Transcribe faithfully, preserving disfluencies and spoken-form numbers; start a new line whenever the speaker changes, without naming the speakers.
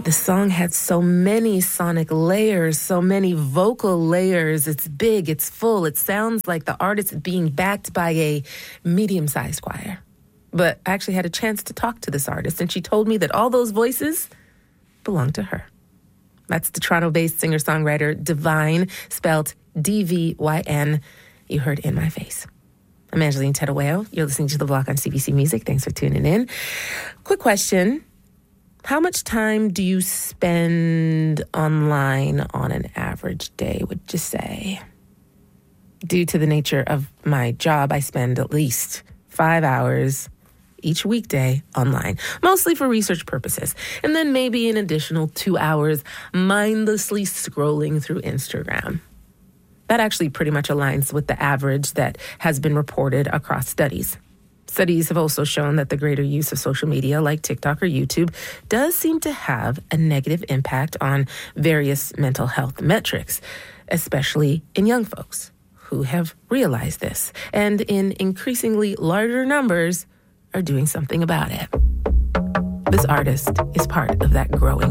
The song had so many sonic layers, so many vocal layers. It's big, it's full. It sounds like the artist is being backed by a medium-sized choir. But I actually had a chance to talk to this artist, and she told me that all those voices belong to her. That's the Toronto-based singer-songwriter Divine, spelled D V Y N. You heard In My Face. I'm Angeline Tedaweo. You're listening to The Block on C B C Music. Thanks for tuning in. Quick question. How much time do you spend online on an average day, would you say? Due to the nature of my job, I spend at least five hours each weekday online, mostly for research purposes, and then maybe an additional two hours mindlessly scrolling through Instagram. That actually pretty much aligns with the average that has been reported across studies. Studies have also shown that the greater use of social media like TikTok or YouTube does seem to have a negative impact on various mental health metrics, especially in young folks who have realized this and in increasingly larger numbers are doing something about it. This artist is part of that growing